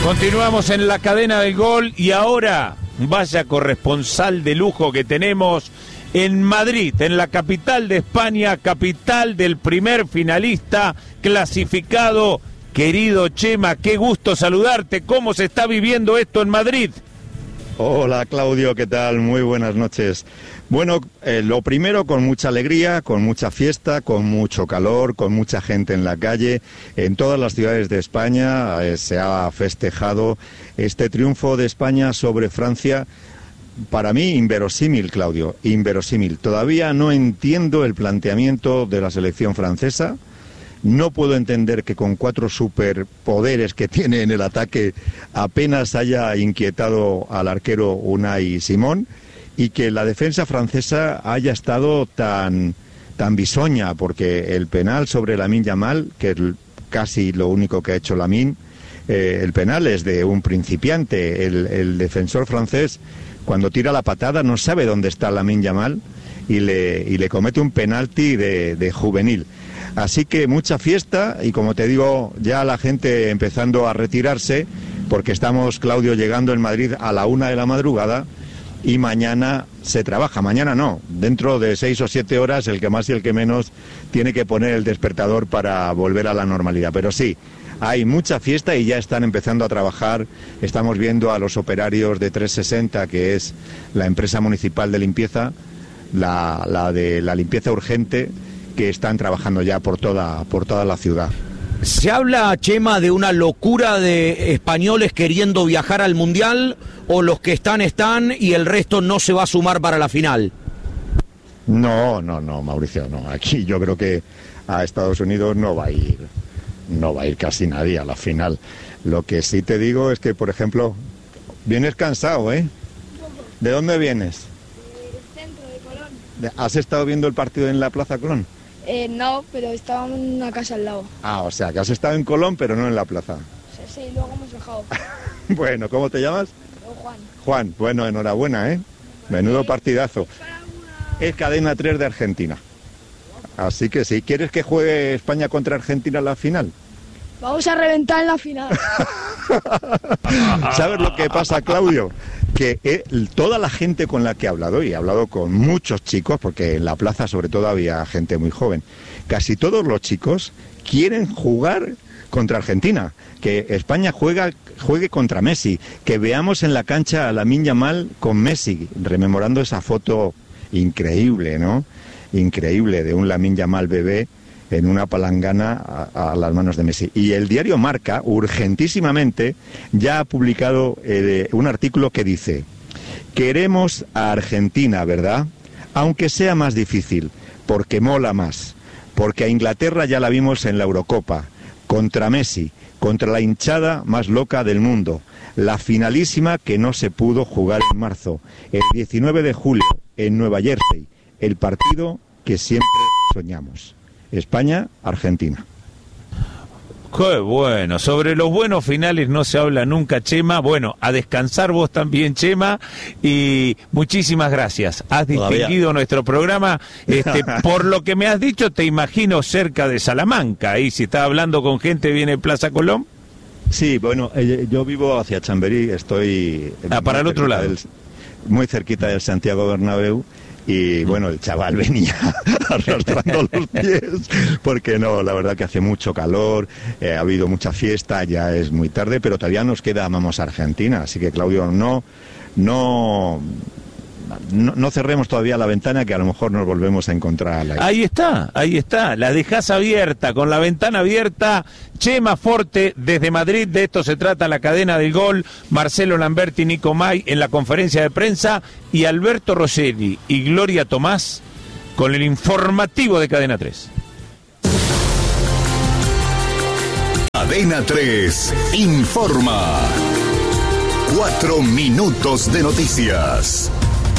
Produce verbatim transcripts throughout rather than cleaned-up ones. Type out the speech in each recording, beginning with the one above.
Continuamos en la cadena del gol y ahora vaya corresponsal de lujo que tenemos en Madrid, en la capital de España, capital del primer finalista clasificado. Querido Chema, qué gusto saludarte. ¿Cómo se está viviendo esto en Madrid? Hola Claudio, ¿qué tal? Muy buenas noches. Bueno, eh, lo primero, con mucha alegría, con mucha fiesta, con mucho calor, con mucha gente en la calle. En todas las ciudades de España eh, se ha festejado este triunfo de España sobre Francia. Para mí, inverosímil, Claudio, inverosímil. Todavía no entiendo el planteamiento de la selección francesa. No puedo entender que con cuatro superpoderes que tiene en el ataque apenas haya inquietado al arquero Unai Simón y que la defensa francesa haya estado tan, tan bisoña, porque el penal sobre Lamine Yamal, que es casi lo único que ha hecho Lamine, eh, el penal es de un principiante. El, el defensor francés, cuando tira la patada, no sabe dónde está Lamine Yamal y le, y le comete un penalti de, de juvenil. Así que mucha fiesta y, como te digo, ya la gente empezando a retirarse, porque estamos, Claudio, llegando en Madrid a la una de la madrugada y mañana se trabaja. Mañana no, dentro de seis o siete horas el que más y el que menos tiene que poner el despertador para volver a la normalidad. Pero sí, hay mucha fiesta y ya están empezando a trabajar. Estamos viendo a los operarios de trescientos sesenta, que es la empresa municipal de limpieza, la, la de la limpieza urgente, que están trabajando ya por toda, por toda la ciudad. ¿Se habla, Chema, de una locura de españoles queriendo viajar al Mundial, o los que están, están y el resto no se va a sumar para la final? No, no, no, Mauricio, no. Aquí yo creo que a Estados Unidos no va a ir, no va a ir casi nadie a la final. Lo que sí te digo es que, por ejemplo, vienes cansado, ¿eh? ¿De dónde vienes? Del centro, de Colón. ¿Has estado viendo el partido en la Plaza Colón? Eh, no, pero estábamos en una casa al lado. Ah, o sea, que has estado en Colón, pero no en la plaza. Sí, sí, luego hemos bajado. Bueno, ¿cómo te llamas? Yo, Juan. Juan, bueno, enhorabuena, ¿eh? Menudo partidazo. Es cadena tres de Argentina. Así que si quieres que juegue España contra Argentina en la final. Vamos a reventar en la final. ¿Sabes lo que pasa, Claudio? Que eh, toda la gente con la que he hablado, y he hablado con muchos chicos, porque en la plaza sobre todo había gente muy joven, casi todos los chicos quieren jugar contra Argentina, que España juega, juegue contra Messi, que veamos en la cancha a Lamine Yamal con Messi, rememorando esa foto increíble, ¿no? Increíble, de un Lamine Yamal bebé en una palangana a, a las manos de Messi. Y el diario Marca, urgentísimamente, ya ha publicado eh, un artículo que dice: queremos a Argentina, ¿verdad? Aunque sea más difícil, porque mola más, porque a Inglaterra ya la vimos en la Eurocopa, contra Messi, contra la hinchada más loca del mundo, la finalísima que no se pudo jugar en marzo, el diecinueve de julio, en Nueva Jersey, el partido que siempre soñamos. España-Argentina. Qué bueno, sobre los buenos finales no se habla nunca, Chema. Bueno, a descansar vos también, Chema, y muchísimas gracias. Has distinguido Todavía. nuestro programa. Este, por lo que me has dicho, te imagino cerca de Salamanca, y si estás hablando con gente, viene Plaza Colón. Sí, bueno, eh, yo vivo hacia Chamberí, estoy... Ah, para el otro lado. Del, muy cerquita del Santiago Bernabéu. Y bueno, el chaval venía arrastrando los pies, porque no, la verdad que hace mucho calor, eh, ha habido mucha fiesta, ya es muy tarde, pero todavía nos queda Amamos Argentina, así que, Claudio, no, no, no, no cerremos todavía la ventana, que a lo mejor nos volvemos a encontrar. Ahí. ahí está, ahí está, la dejás abierta, con la ventana abierta. Chema Forte desde Madrid, de esto se trata la cadena del gol. Marcelo Lamberti, Nico May en la conferencia de prensa, y Alberto Rosselli y Gloria Tomás con el informativo de Cadena tres. Cadena tres informa. Cuatro minutos de noticias.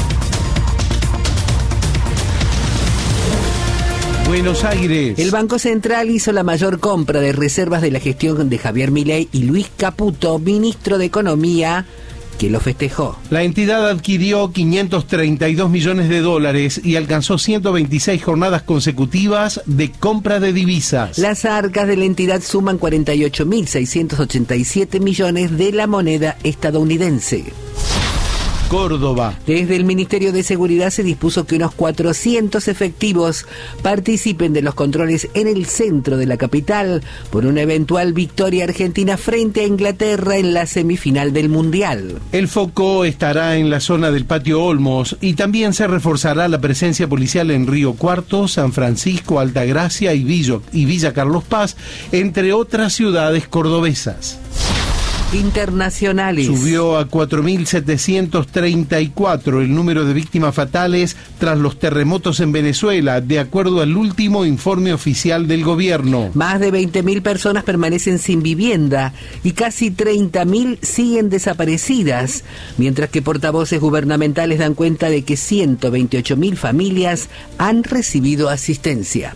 Buenos Aires. El Banco Central hizo la mayor compra de reservas de la gestión de Javier Milei y Luis Caputo, ministro de Economía, quien lo festejó. La entidad adquirió quinientos treinta y dos millones de dólares y alcanzó ciento veintiséis jornadas consecutivas de compra de divisas. Las arcas de la entidad suman cuarenta y ocho mil seiscientos ochenta y siete millones de la moneda estadounidense. Córdoba. Desde el Ministerio de Seguridad se dispuso que unos cuatrocientos efectivos participen de los controles en el centro de la capital por una eventual victoria argentina frente a Inglaterra en la semifinal del Mundial. El foco estará en la zona del Patio Olmos y también se reforzará la presencia policial en Río Cuarto, San Francisco, Altagracia y Villa, y Villa Carlos Paz, entre otras ciudades cordobesas. Internacionales. Subió a cuatro mil setecientos treinta y cuatro el número de víctimas fatales tras los terremotos en Venezuela, de acuerdo al último informe oficial del gobierno. Más de veinte mil personas permanecen sin vivienda y casi treinta mil siguen desaparecidas, mientras que portavoces gubernamentales dan cuenta de que ciento veintiocho mil familias han recibido asistencia.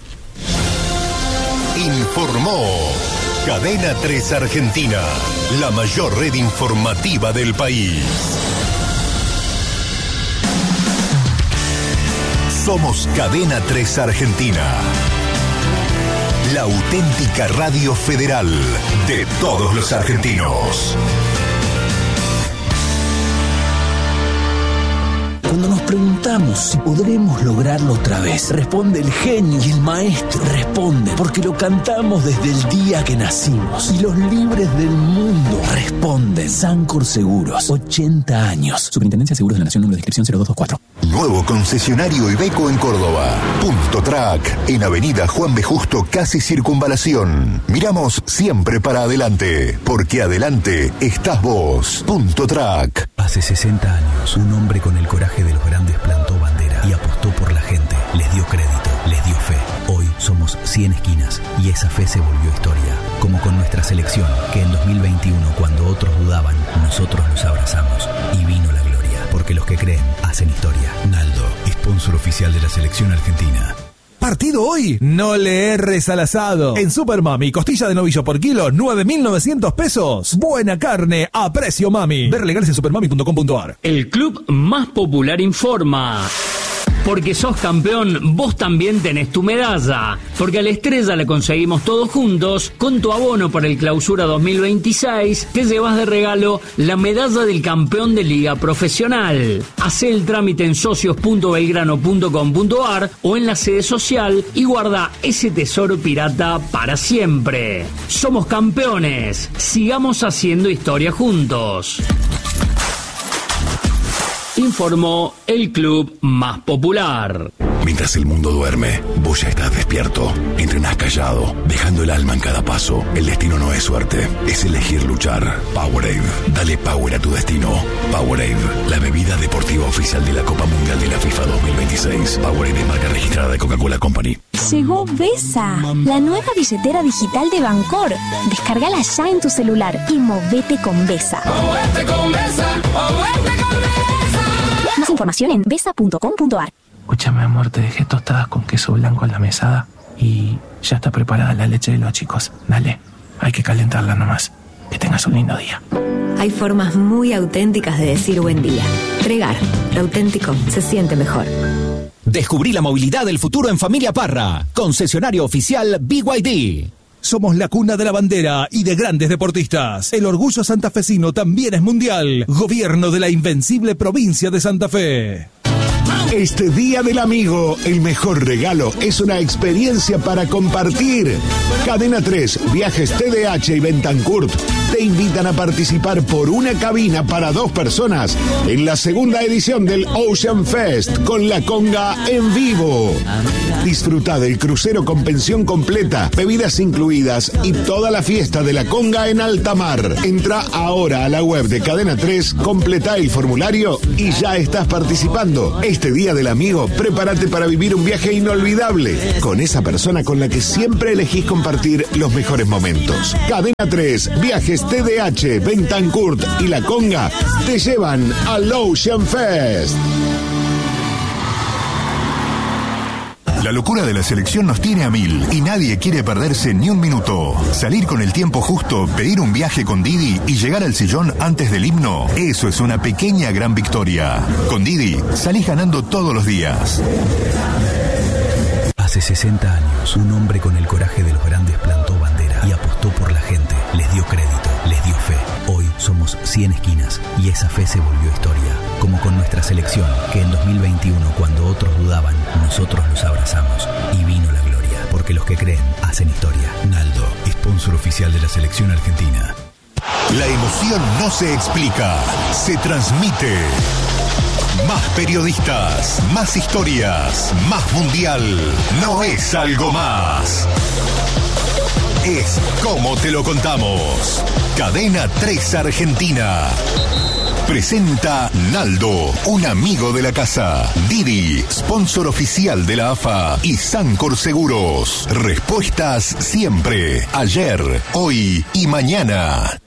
Informó Cadena tres Argentina, la mayor red informativa del país. Somos Cadena tres Argentina, la auténtica radio federal de todos los argentinos. Cuando nos preguntamos si podremos lograrlo otra vez, responde el genio y el maestro. Responde porque lo cantamos desde el día que nacimos. Y los libres del mundo responden. Sancor Seguros, ochenta años. Superintendencia de Seguros de la Nación, número de inscripción cero dos dos cuatro. Nuevo concesionario Iveco en Córdoba. Punto Track, en Avenida Juan B. Justo, casi Circunvalación. Miramos siempre para adelante, porque adelante estás vos. Punto Track. Hace sesenta años, un hombre con el coraje de los grandes plantó bandera y apostó por la gente, les dio crédito, les dio fe. Hoy somos cien esquinas y esa fe se volvió historia, como con nuestra selección, que en dos mil veintiuno, cuando otros dudaban, nosotros los abrazamos y vino la gloria, porque los que creen hacen historia. Naldo, sponsor oficial de la selección argentina. Partido hoy, no le erres al asado. En Super Mami, costilla de novillo por kilo, nueve mil novecientos pesos. Buena carne a precio mami. Ver legales en supermami punto com punto ar. El club más popular informa. Porque sos campeón, vos también tenés tu medalla. Porque a la estrella la conseguimos todos juntos. Con tu abono para el Clausura dos mil veintiséis, te llevas de regalo la medalla del campeón de Liga Profesional. Hacé el trámite en socios punto belgrano punto com punto ar o en la sede social y guarda ese tesoro pirata para siempre. Somos campeones. Sigamos haciendo historia juntos. Informó el club más popular. Mientras el mundo duerme, vos ya estás despierto. Entrenás callado, dejando el alma en cada paso. El destino no es suerte, es elegir luchar. Powerade, dale power a tu destino. Powerade, la bebida deportiva oficial de la Copa Mundial de la FIFA dos mil veintiséis. Powerade es marca registrada de Coca-Cola Company. Llegó Vesa, la nueva billetera digital de Bancor. Descárgala ya en tu celular y movete con Vesa. ¡Movete con Vesa! ¡Movete con Vesa! Más información en vesa punto com punto ar. Escúchame, amor, te dejé tostadas con queso blanco en la mesada y ya está preparada la leche de los chicos. Dale, hay que calentarla nomás. Que tengas un lindo día. Hay formas muy auténticas de decir buen día. Pregar, lo auténtico se siente mejor. Descubrí la movilidad del futuro en Familia Parra, concesionario oficial B Y D. Somos la cuna de la bandera y de grandes deportistas. El orgullo santafesino también es mundial. Gobierno de la invencible provincia de Santa Fe. Este Día del Amigo, el mejor regalo es una experiencia para compartir. Cadena tres, Viajes T D H y Bentancurt te invitan a participar por una cabina para dos personas en la segunda edición del Ocean Fest con la conga en vivo. Disfruta del crucero con pensión completa, bebidas incluidas y toda la fiesta de la conga en alta mar. Entra ahora a la web de Cadena tres, completa el formulario y ya estás participando. Este Día del Amigo, prepárate para vivir un viaje inolvidable con esa persona con la que siempre elegís compartir los mejores momentos. Cadena tres, Viajes T D H, Bentancurt y La Conga te llevan al Ocean Fest. La locura de la selección nos tiene a mil y nadie quiere perderse ni un minuto. Salir con el tiempo justo, pedir un viaje con Didi y llegar al sillón antes del himno, eso es una pequeña gran victoria. Con Didi, salís ganando todos los días. Hace sesenta años, un hombre con el coraje de los grandes plantó bandera y apostó por la gente. Les dio crédito, les dio fe. Hoy somos cien esquinas y esa fe se volvió historia. Como con nuestra selección, que en dos mil veintiuno, cuando otros dudaban, nosotros los abrazamos y vino la gloria. Porque los que creen hacen historia. Naldo, sponsor oficial de la selección argentina. La emoción no se explica, se transmite. Más periodistas, más historias, más mundial. No es algo más. Es como te lo contamos. Cadena tres Argentina. Presenta Naldo, un amigo de la casa. Didi, sponsor oficial de la A F A. Y Sancor Seguros. Respuestas siempre. Ayer, hoy y mañana.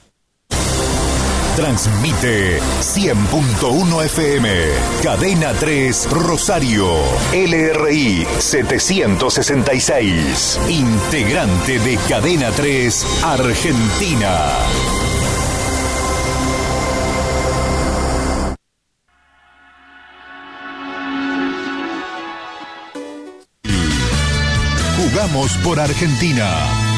Transmite cien punto uno F M, Cadena tres Rosario, L R I setecientos sesenta y seis, integrante de Cadena tres Argentina. Jugamos por Argentina.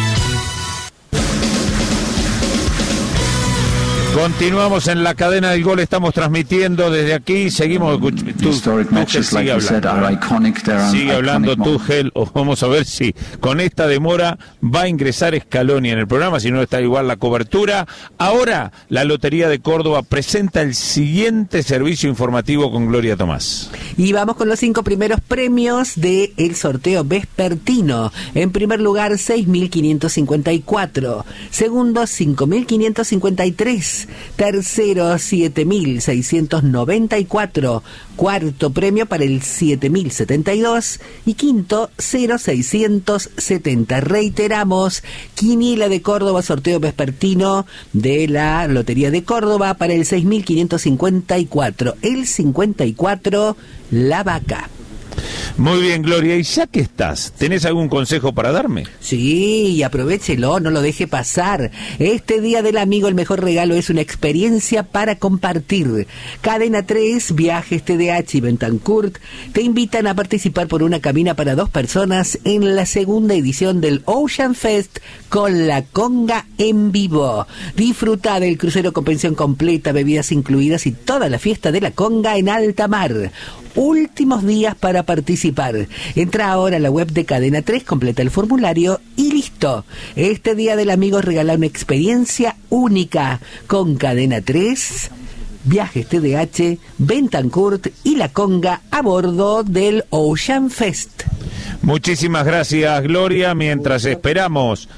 Continuamos en la cadena del gol, estamos transmitiendo desde aquí, seguimos. Tú, Tuchel sigue hablando, sigue hablando Tuchel, o vamos a ver si con esta demora va a ingresar Scaloni en el programa, si no está igual la cobertura. Ahora la Lotería de Córdoba presenta el siguiente servicio informativo con Gloria Tomás. Y vamos con los cinco primeros premios del sorteo vespertino. En primer lugar, seis mil quinientos cincuenta y cuatro. Segundo, cinco mil quinientos cincuenta y tres. Tercero, siete mil seiscientos noventa y cuatro. Cuarto premio para el siete mil setenta y dos. Y quinto, cero mil seiscientos setenta. Reiteramos, Quiniela de Córdoba, sorteo vespertino de la Lotería de Córdoba para el seis mil quinientos cincuenta y cuatro. El cincuenta y cuatro, la vaca. Muy bien, Gloria, y ya que estás, ¿tenés algún consejo para darme? Sí, aprovéchelo, no lo deje pasar. Este Día del Amigo, el mejor regalo es una experiencia para compartir. Cadena tres, Viajes T D H y Bentancurt te invitan a participar por una cabina para dos personas en la segunda edición del Ocean Fest con la conga en vivo. Disfruta del crucero con pensión completa, bebidas incluidas y toda la fiesta de la conga en alta mar. Últimos días para participar. Entra ahora a la web de Cadena tres, completa el formulario y listo. Este Día del Amigo regala una experiencia única con Cadena tres, Viajes T D H, Bentancurt y la conga a bordo del Ocean Fest. Muchísimas gracias, Gloria. Mientras esperamos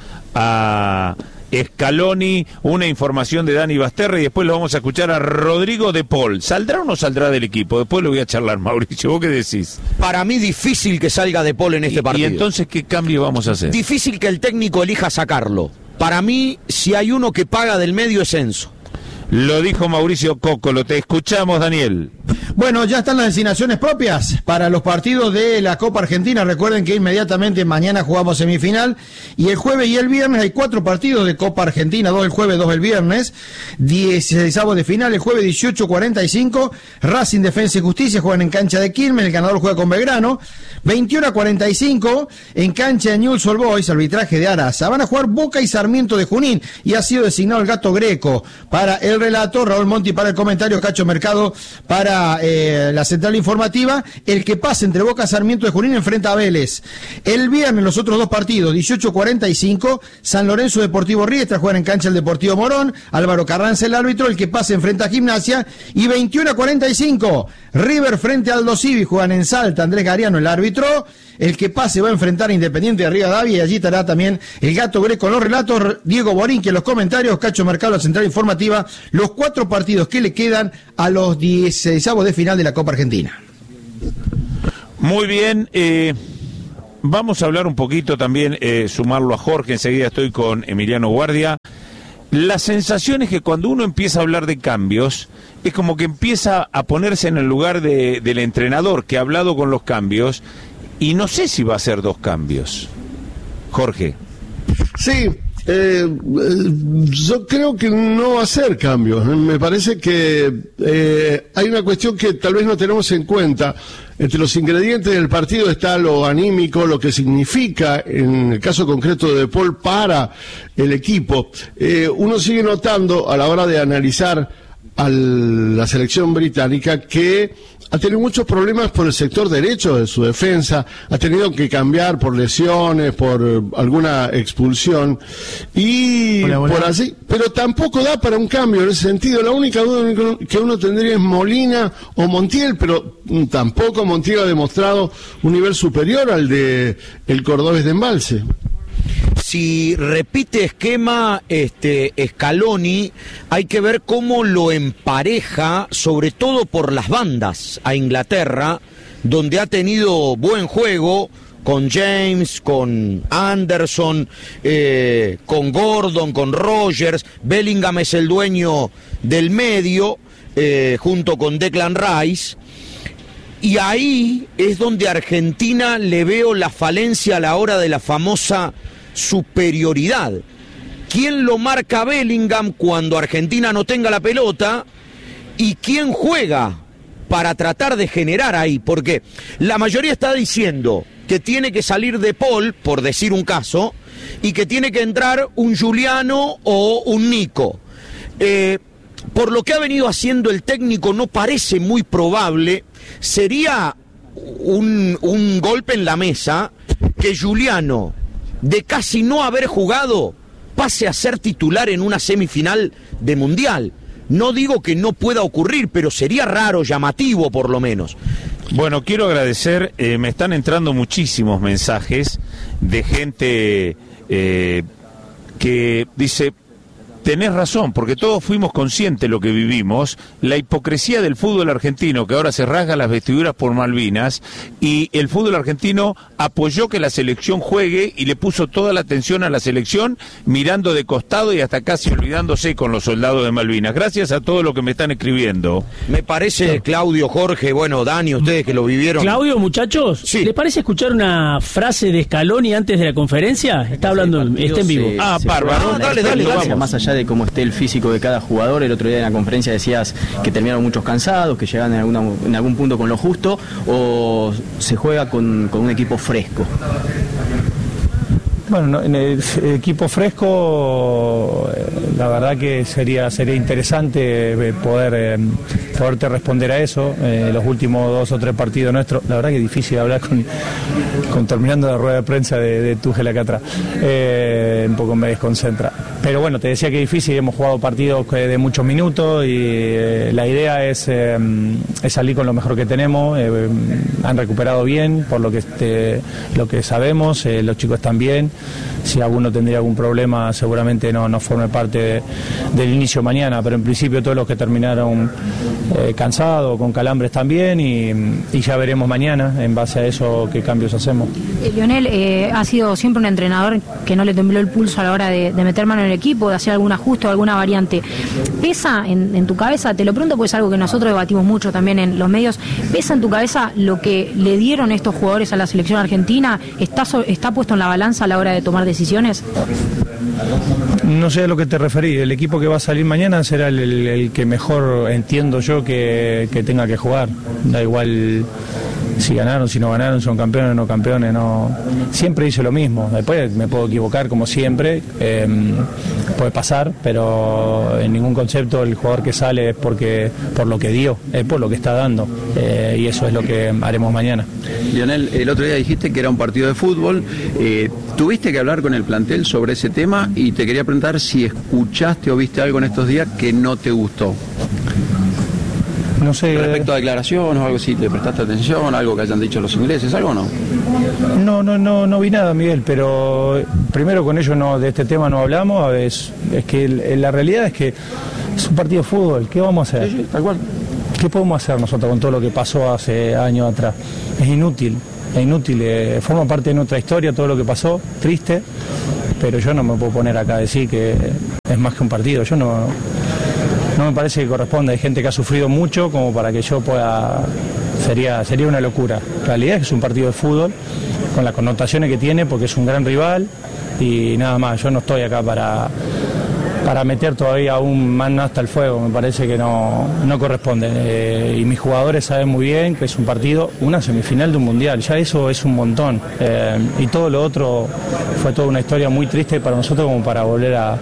a Scaloni, una información de Dani Basterra y después lo vamos a escuchar a Rodrigo de Paul. ¿Saldrá o no saldrá del equipo? Después lo voy a charlar, Mauricio. ¿Vos qué decís? Para mí difícil que salga de Paul en este y, partido. ¿Y entonces qué cambio vamos a hacer? Difícil que el técnico elija sacarlo. Para mí, si hay uno que paga del medio es Enzo. Lo dijo Mauricio Cócolo. Te escuchamos, Daniel. Bueno, ya están las designaciones propias para los partidos de la Copa Argentina. Recuerden que inmediatamente mañana jugamos semifinal y el jueves y el viernes hay cuatro partidos de Copa Argentina, dos el jueves, dos el viernes. dieciseisavos de final, el jueves dieciocho cuarenta y cinco, Racing, Defensa y Justicia juegan en cancha de Quilmes, el ganador juega con Belgrano. veintiuno a cuarenta y cinco, en cancha de Newell's Old Boys, arbitraje de Araza. Van a jugar Boca y Sarmiento de Junín y ha sido designado el Gato Greco para el relato, Raúl Monti para el comentario, Cacho Mercado para eh, la central informativa. El que pase entre Boca y Sarmiento de Junín enfrenta a Vélez. El viernes los otros dos partidos, dieciocho cuarenta y cinco, San Lorenzo Deportivo Riestra juegan en cancha el Deportivo Morón, Álvaro Carranza el árbitro, el que pase enfrenta a Gimnasia. Y veintiuno a cuarenta y cinco, River frente a Aldo Civi juegan en Salta, Andrés Gariano el árbitro. El que pase va a enfrentar a Independiente de Rivadavia y allí estará también el Gato Greco en los relatos, Diego Borinqui en los comentarios, Cacho Mercado, la central informativa, los cuatro partidos que le quedan a los dieciseisavos de final de la Copa Argentina. Muy bien, eh, vamos a hablar un poquito también, eh, sumarlo a Jorge, enseguida estoy con Emiliano Guardia. La sensación es que cuando uno empieza a hablar de cambios, es como que empieza a ponerse en el lugar de, del entrenador que ha hablado con los cambios y no sé si va a ser dos cambios. Jorge. Sí, eh, yo creo que no va a ser cambios. Me parece que eh, hay una cuestión que tal vez no tenemos en cuenta. Entre los ingredientes del partido está lo anímico, lo que significa, en el caso concreto de Paul, para el equipo. Eh, uno sigue notando a la hora de analizar a la selección británica que ha tenido muchos problemas por el sector derecho de su defensa, ha tenido que cambiar por lesiones, por alguna expulsión, y hola, hola. por así, pero tampoco da para un cambio en ese sentido. La única duda que uno tendría es Molina o Montiel, pero tampoco Montiel ha demostrado un nivel superior al de el cordobés de Embalse. Si repite esquema este Scaloni, hay que ver cómo lo empareja, sobre todo por las bandas, a Inglaterra, donde ha tenido buen juego con James, con Anderson, eh, con Gordon, con Rogers. Bellingham es el dueño del medio, eh, junto con Declan Rice. Y ahí es donde Argentina le veo la falencia a la hora de la famosa superioridad. ¿Quién lo marca a Bellingham cuando Argentina no tenga la pelota? ¿Y quién juega para tratar de generar ahí? Porque la mayoría está diciendo que tiene que salir de Paul, por decir un caso, y que tiene que entrar un Giuliano o un Nico. Eh, por lo que ha venido haciendo el técnico, no parece muy probable. Sería un, un golpe en la mesa que Giuliano, de casi no haber jugado, pase a ser titular en una semifinal de Mundial. No digo que no pueda ocurrir, pero sería raro, llamativo por lo menos. Bueno, quiero agradecer, eh, me están entrando muchísimos mensajes de gente eh, que dice... Tenés razón, porque todos fuimos conscientes de lo que vivimos, la hipocresía del fútbol argentino, que ahora se rasga las vestiduras por Malvinas, y el fútbol argentino apoyó que la selección juegue y le puso toda la atención a la selección, mirando de costado y hasta casi olvidándose con los soldados de Malvinas. Gracias a todos los que me están escribiendo. Me parece, Claudio, Jorge, bueno, Dani, ustedes que lo vivieron. Claudio, muchachos, sí. ¿Les parece escuchar una frase de Scaloni antes de la conferencia? Está hablando, está en vivo. Se, ah, bárbaro. Dale, dale, dale. Más allá de cómo esté el físico de cada jugador, el otro día en la conferencia decías que terminaron muchos cansados, que llegan en, alguna, en algún punto con lo justo, o se juega con, con un equipo fresco. Bueno, en el equipo fresco, la verdad que sería sería interesante poder eh, poderte responder a eso. Eh, los últimos dos o tres partidos nuestros, la verdad que es difícil hablar con, con terminando la rueda de prensa de, de Tuchel acá atrás. Eh, un poco me desconcentra. Pero bueno, te decía que es difícil, hemos jugado partidos de muchos minutos y eh, la idea es, eh, es salir con lo mejor que tenemos. Eh, han recuperado bien, por lo que, este, lo que sabemos, eh, los chicos están bien. Si alguno tendría algún problema, seguramente no, no forme parte de, del inicio mañana, pero en principio todos los que terminaron eh, cansados, con calambres también, y, y ya veremos mañana, en base a eso, qué cambios hacemos. Eh, Lionel eh, ha sido siempre un entrenador que no le tembló el pulso a la hora de, de meter mano en el equipo, de hacer algún ajuste o alguna variante. ¿Pesa en, en tu cabeza, te lo pregunto porque es algo que nosotros debatimos mucho también en los medios, pesa en tu cabeza lo que le dieron estos jugadores a la selección argentina? ¿Está, so, está puesto en la balanza a la hora de tomar decisiones? No sé a lo que te referí. El equipo que va a salir mañana será el, el, el que mejor entiendo yo que, que tenga que jugar. Da igual si ganaron, si no ganaron, son campeones o no campeones. No. Siempre hice lo mismo. Después me puedo equivocar como siempre, eh, puede pasar, pero en ningún concepto el jugador que sale es porque por lo que dio, es por lo que está dando, eh, y eso es lo que haremos mañana. Lionel, el otro día dijiste que era un partido de fútbol. Eh, ¿Tuviste que hablar con el plantel sobre ese tema? Y te quería preguntar si escuchaste o viste algo en estos días que no te gustó. No sé. Respecto a declaraciones o algo así, ¿le prestaste atención? ¿Algo que hayan dicho los ingleses? ¿Algo o no? No, no, no, no vi nada, Miguel, pero primero con ellos no, de este tema no hablamos. Es, es que el, la realidad es que es un partido de fútbol. ¿Qué vamos a hacer? Sí, sí, tal cual. ¿Qué podemos hacer nosotros con todo lo que pasó hace años atrás? Es inútil, es inútil. Eh, forma parte de nuestra historia todo lo que pasó, triste, pero yo no me puedo poner acá a decir que es más que un partido. Yo no... No me parece que corresponda, hay gente que ha sufrido mucho como para que yo pueda sería, sería una locura. La realidad es que es un partido de fútbol, con las connotaciones que tiene, porque es un gran rival, y nada más, yo no estoy acá para... para meter todavía aún más hasta el fuego, me parece que no, no corresponde. Eh, y mis jugadores saben muy bien que es un partido, una semifinal de un mundial, ya eso es un montón. Eh, y todo lo otro fue toda una historia muy triste para nosotros como para volver a,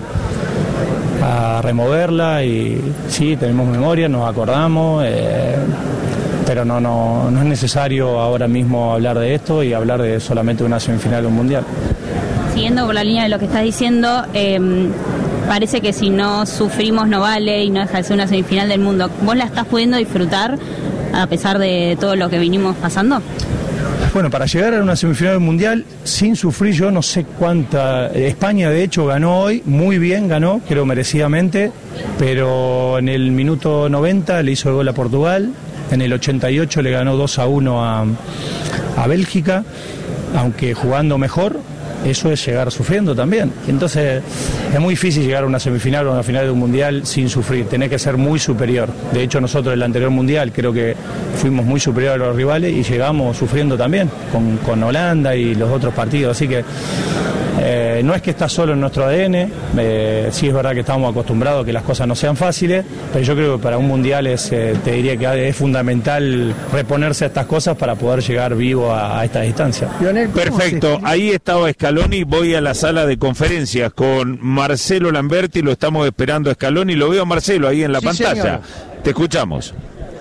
a removerla. Y sí, tenemos memoria, nos acordamos, eh, pero no, no, no es necesario ahora mismo hablar de esto y hablar de solamente una semifinal de un mundial. Siguiendo por la línea de lo que estás diciendo, eh, parece que si no sufrimos no vale y no deja de ser una semifinal del mundo. ¿Vos la estás pudiendo disfrutar a pesar de todo lo que vinimos pasando? Bueno, para llegar a una semifinal del mundial sin sufrir, yo no sé cuánta. España de hecho ganó hoy, muy bien ganó, creo merecidamente, pero en el minuto noventa le hizo el gol a Portugal, en el ochenta y ocho le ganó dos a uno a, a Bélgica, aunque jugando mejor. Eso es llegar sufriendo también. Entonces es muy difícil llegar a una semifinal o a una final de un mundial sin sufrir. Tenés que ser muy superior. De hecho nosotros en el anterior mundial creo que fuimos muy superiores a los rivales y llegamos sufriendo también con, con Holanda y los otros partidos. Así que eh, no es que está solo en nuestro A D N. Eh, sí es verdad que estamos acostumbrados a que las cosas no sean fáciles, pero yo creo que para un mundial es, eh, te diría que es fundamental reponerse a estas cosas para poder llegar vivo a, a esta distancia. Perfecto, ahí estaba Scaloni. Voy a la sala de conferencias con Marcelo Lamberti, lo estamos esperando a Scaloni, lo veo a Marcelo ahí en la sí, pantalla. Señor. Te escuchamos.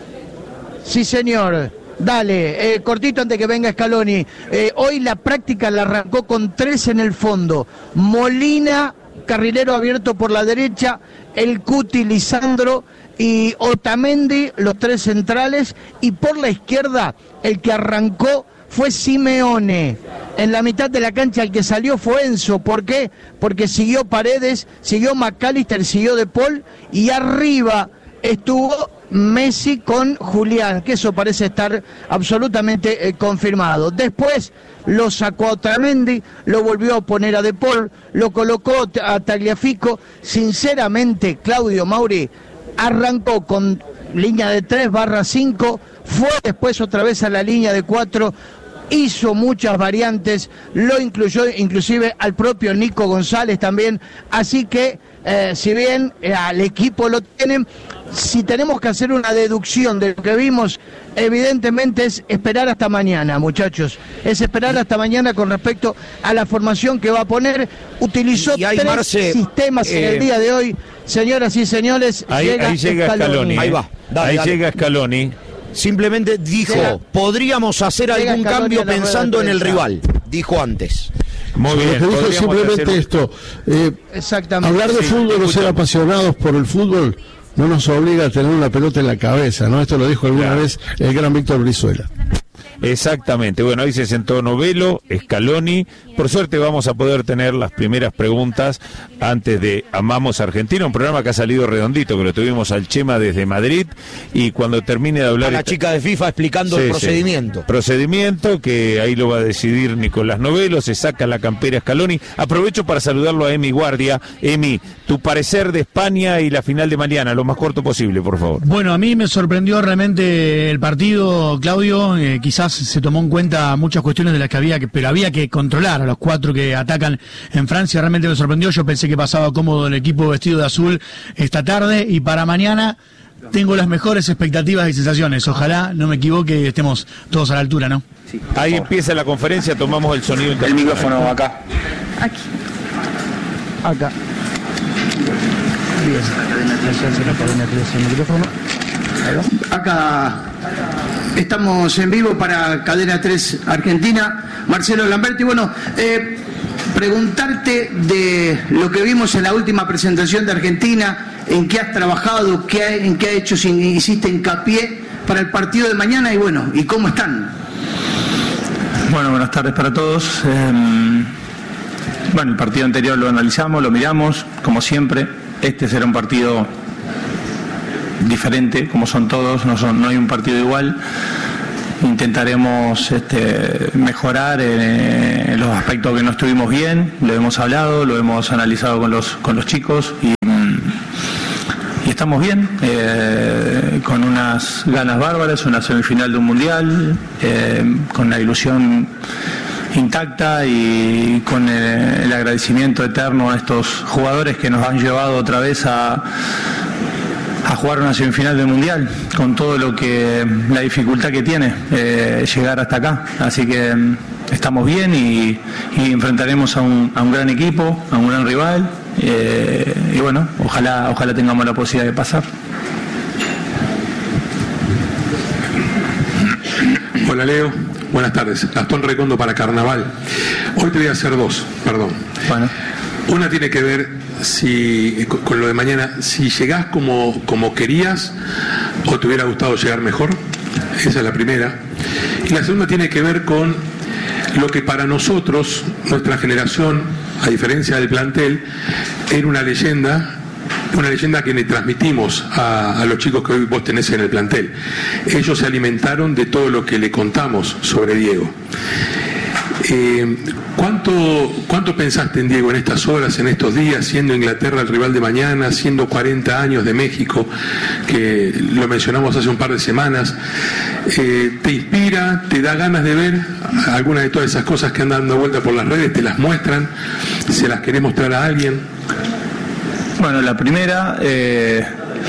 Sí, señor. Dale, eh, cortito antes que venga Scaloni. Eh, hoy la práctica la arrancó con tres en el fondo. Molina, carrilero abierto por la derecha, el Cuti, Lisandro y Otamendi, los tres centrales, y por la izquierda el que arrancó fue Simeone. En la mitad de la cancha el que salió fue Enzo. ¿Por qué? Porque siguió Paredes, siguió McAllister, siguió De Paul, y arriba estuvo Messi con Julián, que eso parece estar absolutamente eh, confirmado. Después lo sacó a Otamendi, lo volvió a poner a De Paul, lo colocó a Tagliafico. Sinceramente, Claudio Mauri arrancó con línea de tres barra cinco, fue después otra vez a la línea de cuatro, hizo muchas variantes, lo incluyó inclusive al propio Nico González también, así que eh, si bien eh, al equipo lo tienen, si tenemos que hacer una deducción de lo que vimos, evidentemente es esperar hasta mañana, muchachos, es esperar hasta mañana con respecto a la formación que va a poner. Utilizó y, y tres Marce, sistemas eh, en el día de hoy, señoras y señores. Ahí llega, ahí llega Scaloni, Scaloni. Ahí va, dale, ahí dale. llega Scaloni. Simplemente dijo, llega, podríamos hacer algún cambio pensando en el rival, dijo antes. Muy bien, lo que dijo simplemente hacer... esto, eh, Exactamente. hablar de sí, fútbol o ser apasionados por el fútbol no nos obliga a tener una pelota en la cabeza, ¿no? Esto lo dijo alguna claro. vez el gran Víctor Brizuela. Exactamente, bueno, ahí se sentó Novelo, Scaloni. Por suerte vamos a poder tener las primeras preguntas antes de Amamos Argentina, un programa que ha salido redondito, que lo tuvimos al Chema desde Madrid, y cuando termine de hablar... A la esta... chica de FIFA explicando sí, el procedimiento. Sí. Procedimiento, que ahí lo va a decidir Nicolás Novelo, se saca la campera Scaloni. Aprovecho para saludarlo a Emi Guardia. Emi, tu parecer de España y la final de mañana, lo más corto posible, por favor. Bueno, a mí me sorprendió realmente el partido, Claudio, eh, quizás se tomó en cuenta muchas cuestiones de las que había que, pero había que controlar a los cuatro que atacan en Francia. Realmente me sorprendió, yo pensé que pasaba cómodo el equipo vestido de azul esta tarde, y para mañana tengo las mejores expectativas y sensaciones. Ojalá no me equivoque y estemos todos a la altura, ¿no? Sí, ahí empieza la conferencia, tomamos el sonido. El micrófono acá. Aquí. Acá. Bien. El micrófono. Acá estamos en vivo para Cadena tres Argentina. Marcelo Lamberti, bueno, eh, preguntarte de lo que vimos en la última presentación de Argentina, en qué has trabajado, qué ha, en qué ha hecho, si hiciste hincapié para el partido de mañana, y bueno, y cómo están. Bueno, buenas tardes para todos. Eh, bueno, el partido anterior lo analizamos, lo miramos, como siempre. Este será un partido diferente, como son todos, no, son, no hay un partido igual. Intentaremos este, mejorar en, en los aspectos que no estuvimos bien, lo hemos hablado, lo hemos analizado con los, con los chicos, y, y estamos bien, eh, con unas ganas bárbaras, una semifinal de un mundial, eh, con la ilusión intacta y con el, el agradecimiento eterno a estos jugadores que nos han llevado otra vez a a jugar una semifinal del mundial, con todo lo que la dificultad que tiene eh, llegar hasta acá. Así que estamos bien y, y enfrentaremos a un, a un gran equipo, a un gran rival, eh, y bueno, ojalá ojalá tengamos la posibilidad de pasar. Hola Leo, buenas tardes. Gastón Recondo para Carnaval. Hoy te voy a hacer dos, perdón. Bueno. Una tiene que ver si con lo de mañana, si llegás como, como querías o te hubiera gustado llegar mejor. Esa es la primera. Y la segunda tiene que ver con lo que para nosotros, nuestra generación, a diferencia del plantel, era una leyenda, una leyenda que le transmitimos a, a los chicos que hoy vos tenés en el plantel. Ellos se alimentaron de todo lo que le contamos sobre Diego. Eh, ¿cuánto, ¿Cuánto pensaste en Diego en estas horas, en estos días, siendo Inglaterra el rival de mañana, siendo cuarenta años de México, que lo mencionamos hace un par de semanas? Eh, ¿Te inspira, te da ganas de ver algunas de todas esas cosas que andan dando vuelta por las redes? ¿Te las muestran? ¿Se las querés mostrar a alguien? Bueno, la primera, eh,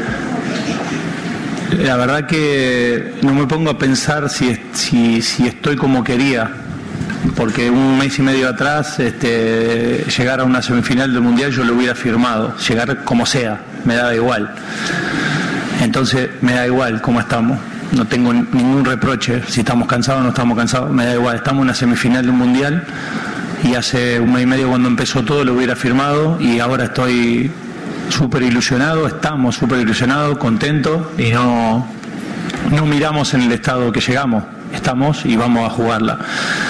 la verdad que no me pongo a pensar si, si, si estoy como quería, porque un mes y medio atrás este, llegar a una semifinal del mundial yo lo hubiera firmado, llegar como sea, me da igual. Entonces me da igual cómo estamos, no tengo ningún reproche, si estamos cansados o no estamos cansados, me da igual, estamos en una semifinal del mundial y hace un mes y medio cuando empezó todo lo hubiera firmado y ahora estoy súper ilusionado, estamos súper ilusionados, contentos y no, no miramos en el estado que llegamos, estamos y vamos a jugarla.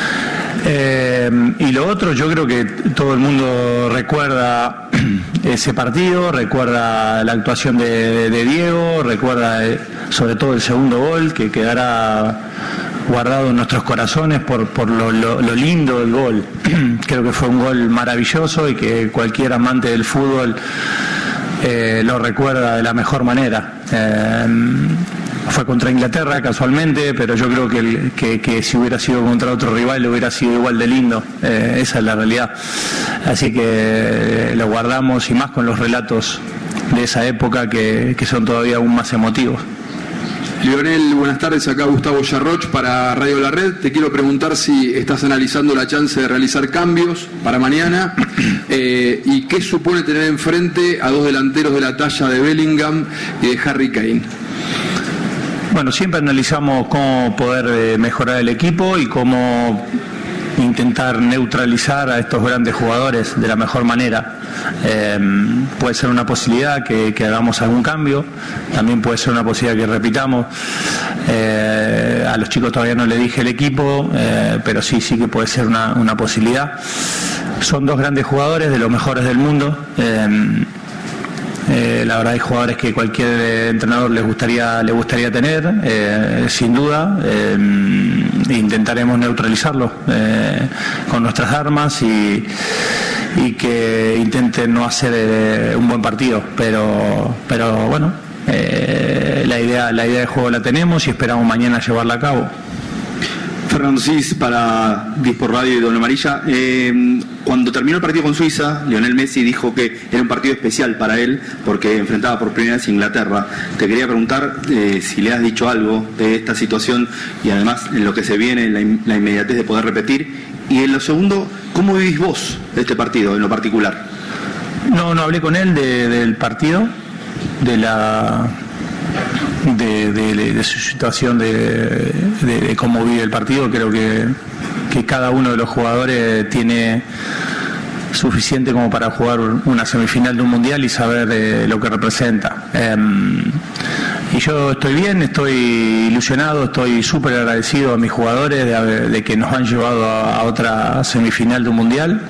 Eh, y lo otro, yo creo que todo el mundo recuerda ese partido, recuerda la actuación de, de, de Diego, recuerda eh, sobre todo el segundo gol que quedará guardado en nuestros corazones por, por lo, lo, lo lindo del gol. Creo que fue un gol maravilloso y que cualquier amante del fútbol eh, lo recuerda de la mejor manera. Eh, Fue contra Inglaterra casualmente, pero yo creo que, el, que, que si hubiera sido contra otro rival hubiera sido igual de lindo, eh, esa es la realidad. Así que lo guardamos y más con los relatos de esa época que, que son todavía aún más emotivos. Lionel, buenas tardes, acá Gustavo Yarroch para Radio La Red. Te quiero preguntar si estás analizando la chance de realizar cambios para mañana eh, y qué supone tener enfrente a dos delanteros de la talla de Bellingham y de Harry Kane. Bueno, siempre analizamos cómo poder eh, mejorar el equipo y cómo intentar neutralizar a estos grandes jugadores de la mejor manera. Eh, puede ser una posibilidad que, que hagamos algún cambio, también puede ser una posibilidad que repitamos. Eh, a los chicos todavía no le dije el equipo, eh, pero sí, sí que puede ser una, una posibilidad. Son dos grandes jugadores, de los mejores del mundo. Eh, Eh, la verdad hay jugadores que cualquier eh, entrenador les gustaría les gustaría tener, eh, sin duda. Eh, intentaremos neutralizarlos eh, con nuestras armas y, y que intenten no hacer eh, un buen partido, pero pero bueno, eh, la idea la idea de juego la tenemos y esperamos mañana llevarla a cabo. Fernando Cis para Dispor Radio y Doble Amarilla. Eh, cuando terminó el partido con Suiza, Lionel Messi dijo que era un partido especial para él porque enfrentaba por primera vez a Inglaterra. Te quería preguntar eh, si le has dicho algo de esta situación y además en lo que se viene, la, la inmediatez de poder repetir. Y en lo segundo, ¿cómo vivís vos de este partido en lo particular? No, no hablé con él de, del partido, de la... De, de, de su situación, de, de, de cómo vive el partido. Creo que, que cada uno de los jugadores tiene suficiente como para jugar una semifinal de un mundial y saber eh, lo que representa. Eh, y yo estoy bien, estoy ilusionado, estoy súper agradecido a mis jugadores de, de que nos han llevado a, a otra semifinal de un mundial.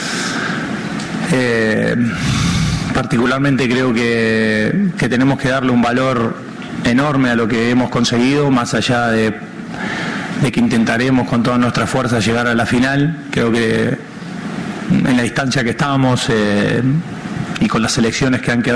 Eh, particularmente creo que, que tenemos que darle un valor enorme a lo que hemos conseguido, más allá de, de que intentaremos con todas nuestras fuerzas llegar a la final. Creo que en la distancia que estamos eh, y con las selecciones que han quedado